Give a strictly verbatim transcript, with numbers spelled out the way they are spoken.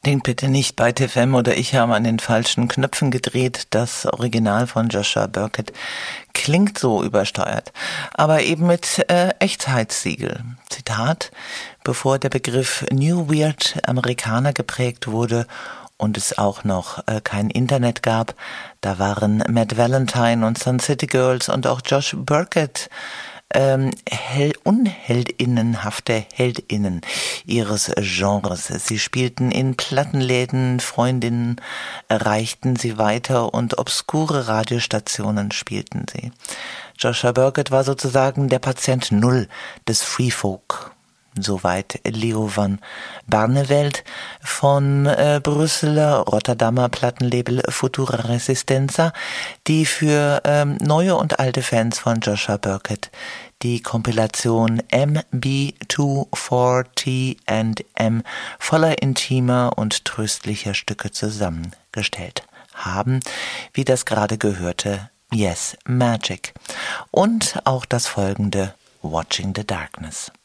Denkt bitte nicht, bei T F M oder ich haben an den falschen Knöpfen gedreht. Das Original von Joshua Burkett klingt so übersteuert, aber eben mit äh, Echtheitssiegel. Zitat: Bevor der Begriff New Weird Amerikaner geprägt wurde und es auch noch äh, kein Internet gab, da waren Matt Valentine und Sun City Girls und auch Josh Burkett Ähm, hell, unheldinnenhafte Heldinnen ihres Genres. Sie spielten in Plattenläden, Freundinnen erreichten sie weiter und obskure Radiostationen spielten sie. Joshua Burkett war sozusagen der Patient Null des Free Folk. Soweit Leo van Barneveld von äh, Brüsseler Rotterdamer Plattenlabel Futura Resistenza, die für ähm, neue und alte Fans von Joshua Burkett die Kompilation M B zweihundertvierzig and M voller intimer und tröstlicher Stücke zusammengestellt haben, wie das gerade gehörte Yes Magic und auch das folgende Watching the Darkness.